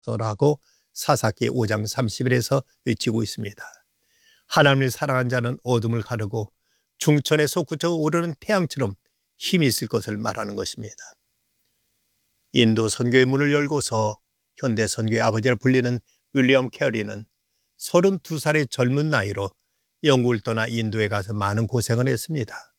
라고 사사기 5장 30일에서 외치고 있습니다. 하나님을 사랑한 자는 어둠을 가르고 중천에서 굳어 오르는 태양처럼 힘이 있을 것을 말하는 것입니다. 인도 선교의 문을 열고서 현대 선교의 아버지라 불리는 윌리엄 캐리는 32살의 젊은 나이로 영국을 떠나 인도에 가서 많은 고생을 했습니다.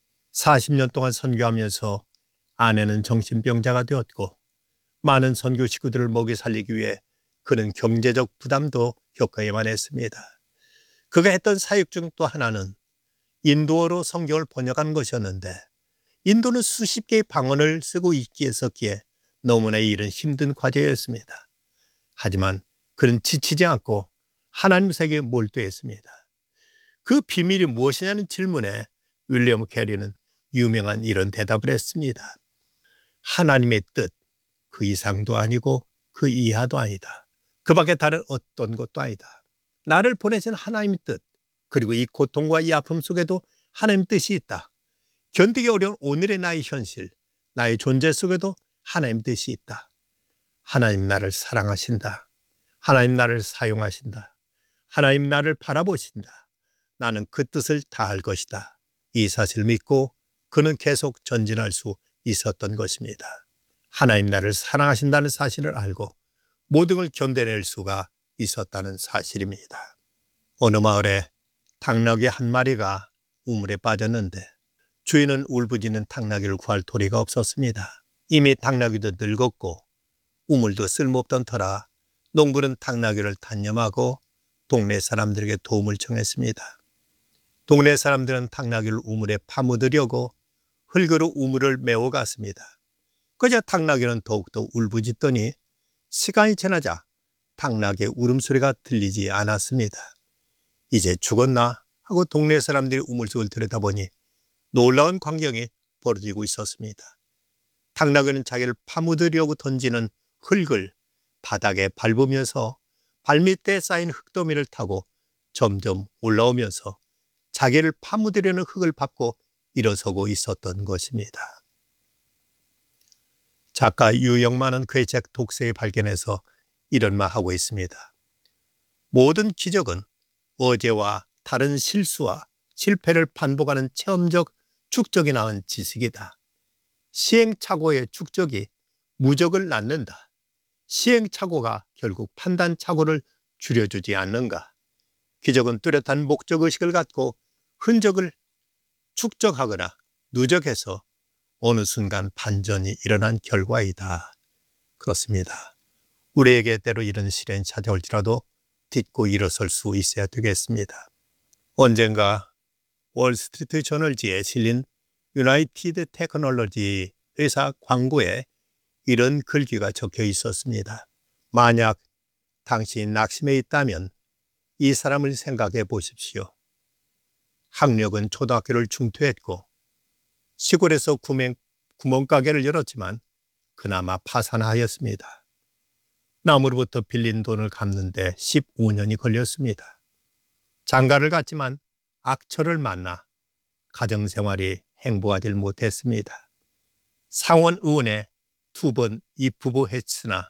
40년 동안 선교하면서 아내는 정신병자가 되었고 많은 선교 식구들을 먹이 살리기 위해 그는 경제적 부담도 겪어야만 했습니다. 그가 했던 사역 중 또 하나는 인도어로 성경을 번역한 것이었는데 인도는 수십 개의 방언을 쓰고 있기에 썼기에 너무나 이 일은 힘든 과제였습니다. 하지만 그는 지치지 않고 하나님 세계에 몰두했습니다. 그 비밀이 무엇이냐는 질문에 윌리엄 캐리는 유명한 이런 대답을 했습니다. 하나님의 뜻, 그 이상도 아니고 그 이하도 아니다. 그 밖에 다른 어떤 것도 아니다. 나를 보내신 하나님의 뜻, 그리고 이 고통과 이 아픔 속에도 하나님의 뜻이 있다. 견디기 어려운 오늘의 나의 현실, 나의 존재 속에도 하나님의 뜻이 있다. 하나님 나를 사랑하신다. 하나님 나를 사용하신다. 하나님 나를 바라보신다. 나는 그 뜻을 다할 것이다. 이 사실을 믿고 그는 계속 전진할 수 있었던 것입니다. 하나님 나를 사랑하신다는 사실을 알고 모든 걸 견뎌낼 수가 있었다는 사실입니다. 어느 마을에 당나귀 한 마리가 우물에 빠졌는데 주인은 울부짖는 당나귀를 구할 도리가 없었습니다. 이미 당나귀도 늙었고 우물도 쓸모없던 터라 농부는 당나귀를 단념하고 동네 사람들에게 도움을 청했습니다. 동네 사람들은 당나귀를 우물에 파묻으려고 흙으로 우물을 메워갔습니다. 그저 당나귀는 더욱더 울부짖더니 시간이 지나자 당나귀의 울음소리가 들리지 않았습니다. 이제 죽었나 하고 동네 사람들이 우물 속을 들여다보니 놀라운 광경이 벌어지고 있었습니다. 당나귀는 자기를 파묻으려고 던지는 흙을 바닥에 밟으면서 발밑에 쌓인 흙더미를 타고 점점 올라오면서 자기를 파묻으려는 흙을 밟고 일어서고 있었던 것입니다. 작가 유영만은 그의 책 독서에 발견해서 이런 말 하고 있습니다. 모든 기적은 어제와 다른 실수와 실패를 반복하는 체험적 축적이 낳은 지식이다. 시행착오의 축적이 무적을 낳는다. 시행착오가 결국 판단착오를 줄여주지 않는가. 기적은 뚜렷한 목적의식을 갖고 흔적을 축적하거나 누적해서 어느 순간 반전이 일어난 결과이다. 그렇습니다. 우리에게 때로 이런 시련이 찾아올지라도 딛고 일어설 수 있어야 되겠습니다. 언젠가 월스트리트 저널지에 실린 유나이티드 테크놀로지 회사 광고에 이런 글귀가 적혀 있었습니다. 만약 당신이 낙심해 있다면 이 사람을 생각해 보십시오. 학력은 초등학교를 중퇴했고 시골에서 구멍가게를 열었지만 그나마 파산하였습니다. 남으로부터 빌린 돈을 갚는데 15년이 걸렸습니다. 장가를 갔지만 악처를 만나 가정생활이 행복하지 못했습니다. 상원의원에 2번 입후보했으나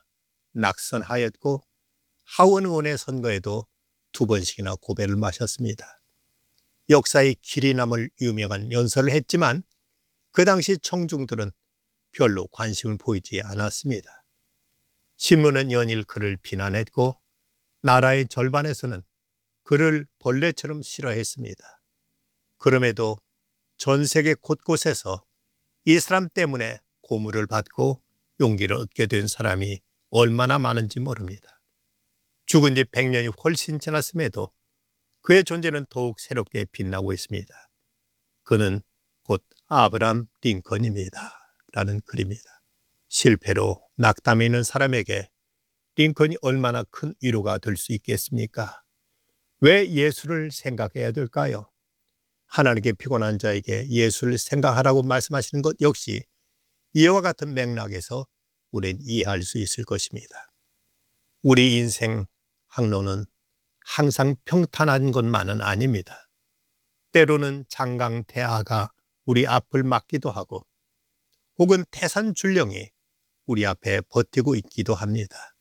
낙선하였고 하원의원의 선거에도 2번씩이나 고배를 마셨습니다. 역사의 길이 남을 유명한 연설을 했지만 그 당시 청중들은 별로 관심을 보이지 않았습니다. 신문은 연일 그를 비난했고 나라의 절반에서는 그를 벌레처럼 싫어했습니다. 그럼에도 전 세계 곳곳에서 이 사람 때문에 고무를 받고 용기를 얻게 된 사람이 얼마나 많은지 모릅니다. 죽은 지 100년이 훨씬 지났음에도 그의 존재는 더욱 새롭게 빛나고 있습니다. 그는 곧 아브라함 링컨입니다. 라는 글입니다. 실패로 낙담해 있는 사람에게 링컨이 얼마나 큰 위로가 될 수 있겠습니까? 왜 예수를 생각해야 될까요? 하나님께 피곤한 자에게 예수를 생각하라고 말씀하시는 것 역시 이와 같은 맥락에서 우리는 이해할 수 있을 것입니다. 우리 인생 항로는 항상 평탄한 것만은 아닙니다. 때로는 장강태하가 우리 앞을 막기도 하고 혹은 태산줄령이 우리 앞에 버티고 있기도 합니다.